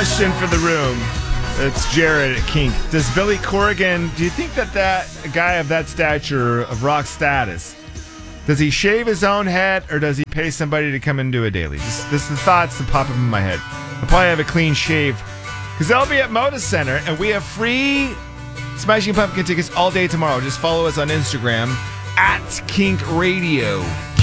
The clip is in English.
Question for the room. It's Jared at Kink. Does Billy Corrigan, do you think that a guy of that stature, of rock status, does he shave his own head or does he pay somebody to come and do a daily? This is the thoughts that pop up in my head. I'll probably have a clean shave because I'll be at Moda Center and we have free Smashing Pumpkin tickets all day tomorrow. Just follow us on Instagram at Kink Radio.